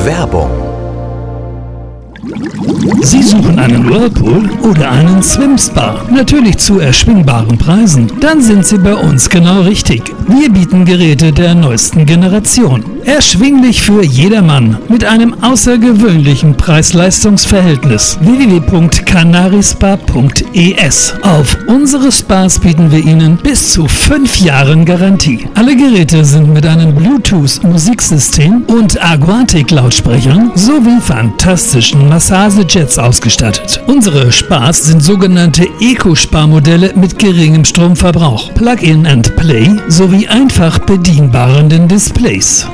Werbung. Sie suchen einen Whirlpool oder einen Swim-Spa? Natürlich zu erschwingbaren Preisen? Dann sind Sie bei uns genau richtig. Wir bieten Geräte der neuesten Generation. Erschwinglich für jedermann mit einem außergewöhnlichen Preis-Leistungs-Verhältnis. www.canarispa.es. Auf unsere Spas bieten wir Ihnen bis zu 5 Jahren Garantie. Alle Geräte sind mit einem Bluetooth-Musiksystem und Aquatic-Lautsprechern sowie fantastischen Massagejets ausgestattet. Unsere Spas sind sogenannte Eco-Spa-Modelle mit geringem Stromverbrauch, Plug-in and Play sowie einfach bedienbaren Displays.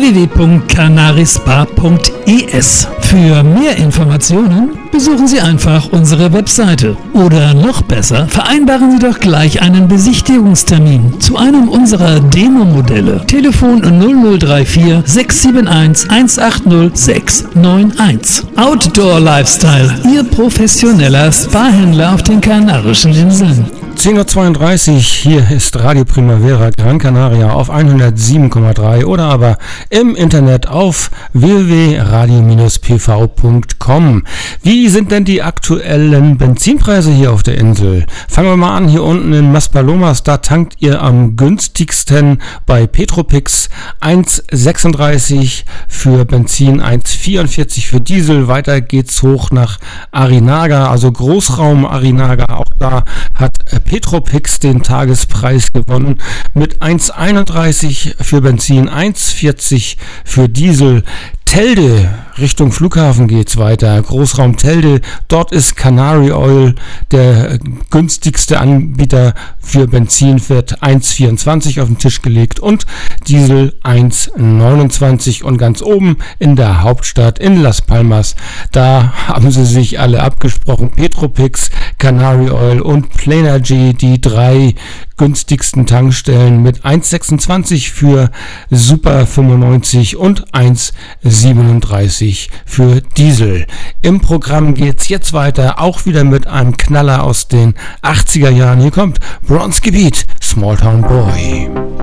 www.canarispa.es. Für mehr Informationen besuchen Sie einfach unsere Webseite. Oder noch besser, vereinbaren Sie doch gleich einen Besichtigungstermin zu einem unserer Demo-Modelle. Telefon 0034 671 180 691. Outdoor Lifestyle, Ihr professioneller Spa-Händler auf den Kanarischen Inseln. 10.32 Uhr, hier ist Radio Primavera Gran Canaria auf 107,3 oder aber im Internet auf www.radio-pv.com. Wie sind denn die aktuellen Benzinpreise hier auf der Insel? Fangen wir mal an, hier unten in Maspalomas, da tankt ihr am günstigsten bei Petropix 1,36 für Benzin, 1,44 für Diesel. Weiter geht's hoch nach Arinaga, also Großraum Arinaga, auch da hat Petropix den Tagespreis gewonnen mit 1,31 für Benzin, 1,40 für Diesel. Telde, Richtung Flughafen geht's weiter. Großraum Telde, dort ist Canary Oil der günstigste Anbieter für Benzin, wird 1,24 auf den Tisch gelegt und Diesel 1,29. Und ganz oben in der Hauptstadt in Las Palmas, da haben sie sich alle abgesprochen. Petropix, Canary Oil und Playnergy, die 3 günstigsten Tankstellen mit 1,26 für Super 95 und 1,37 für Diesel. Im Programm geht's jetzt weiter, auch wieder mit einem Knaller aus den 80er Jahren. Hier kommt Bronzegebiet, Small Town Boy.